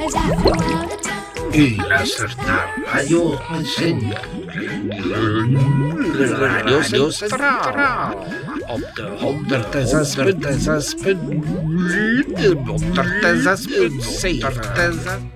U luistert naar Radio Radio Centraal op de 106.7.